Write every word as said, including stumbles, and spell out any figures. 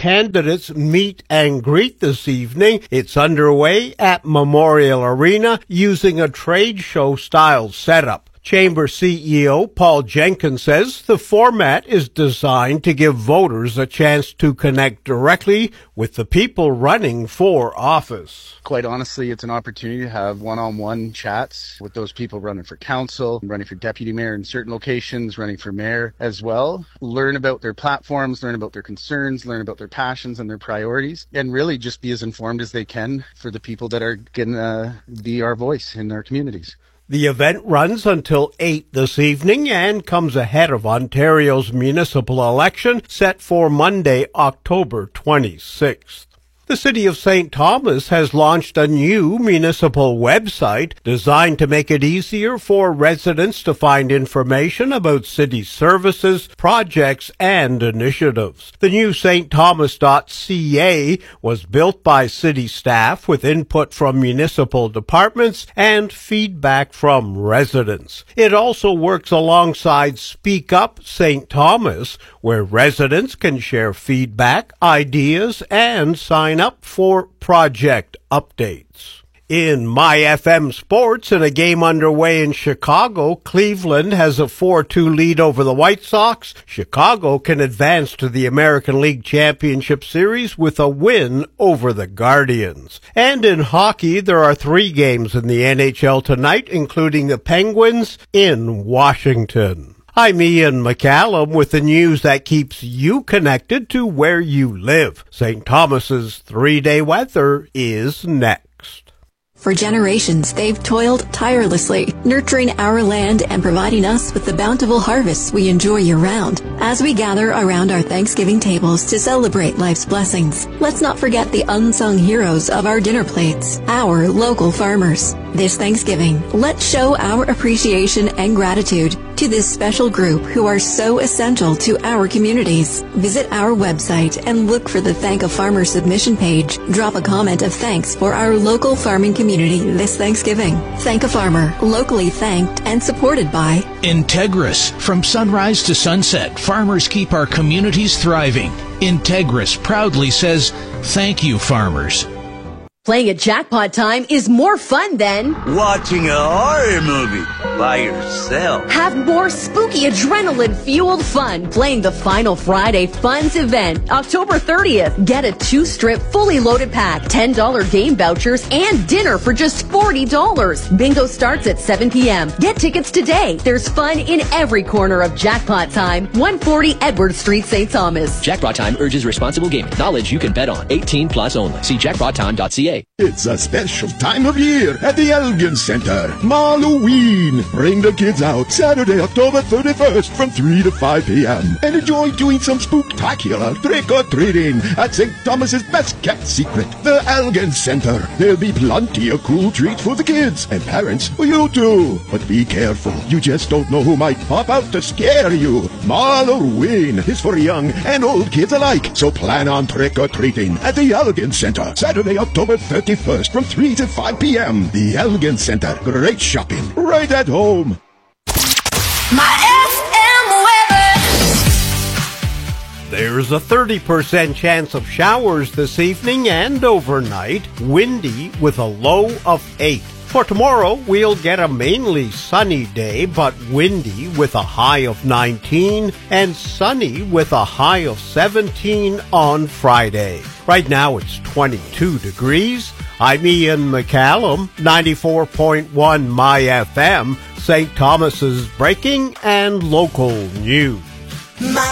candidates meet and greet this evening. It's underway at Memorial Arena using a trade show style setup. Chamber C E O Paul Jenkins says the format is designed to give voters a chance to connect directly with the people running for office. Quite honestly, it's an opportunity to have one-on-one chats with those people running for council, running for deputy mayor in certain locations, running for mayor as well. Learn about their platforms, learn about their concerns, learn about their passions and their priorities, and really just be as informed as they can for the people that are going to be our voice in our communities. The event runs until eight this evening and comes ahead of Ontario's municipal election set for Monday, October twenty-sixth. The City of Saint Thomas has launched a new municipal website designed to make it easier for residents to find information about city services, projects, and initiatives. The new st thomas dot c a was built by city staff with input from municipal departments and feedback from residents. It also works alongside Speak Up Saint Thomas, where residents can share feedback, ideas, and sign up for project updates. In My F M Sports, in a game underway in Chicago, Cleveland has a four two lead over the White Sox. Chicago can advance to the American League Championship Series with a win over the Guardians. And in hockey, there are three games in the N H L tonight, including the Penguins in Washington. I'm Ian McCallum with the news that keeps you connected to where you live. Saint Thomas's three-day weather is next. For generations, they've toiled tirelessly, nurturing our land and providing us with the bountiful harvests we enjoy year-round. As we gather around our Thanksgiving tables to celebrate life's blessings, let's not forget the unsung heroes of our dinner plates, our local farmers. This Thanksgiving, let's show our appreciation and gratitude to this special group who are so essential to our communities. Visit our website and look for the Thank a Farmer submission page. Drop a comment of thanks for our local farming community this Thanksgiving. Thank a Farmer, locally thanked and supported by Integris. From sunrise to sunset, farmers keep our communities thriving. Integris proudly says, thank you, farmers. Playing at Jackpot Time is more fun than watching a horror movie by yourself. Have more spooky adrenaline-fueled fun playing the Final Friday Funds event, October thirtieth. Get a two-strip, fully loaded pack, ten dollars game vouchers, and dinner for just forty dollars. Bingo starts at seven p.m. Get tickets today. There's fun in every corner of Jackpot Time, one forty Edward Street, Saint Thomas. Jackpot Time urges responsible gaming. Knowledge you can bet on. eighteen plus only. See jackpot time dot c a. It's a special time of year at the Elgin Center. Halloween. Bring the kids out Saturday, October thirty-first from three to five p.m. and enjoy doing some spooktacular trick-or-treating at Saint Thomas's best-kept secret, the Elgin Center. There'll be plenty of cool treats for the kids and parents for you too. But be careful. You just don't know who might pop out to scare you. Halloween is for young and old kids alike. So plan on trick-or-treating at the Elgin Center Saturday, October thirty-first from three to five p.m. The Elgin Center. Great shopping right at home. My F M weather. There's a thirty percent chance of showers this evening and overnight. Windy with a low of eight. For tomorrow, we'll get a mainly sunny day, but windy with a high of nineteen and sunny with a high of seventeen on Friday. Right now, it's twenty-two degrees. I'm Ian McCallum, ninety-four point one My F M, Saint Thomas's breaking and local news. My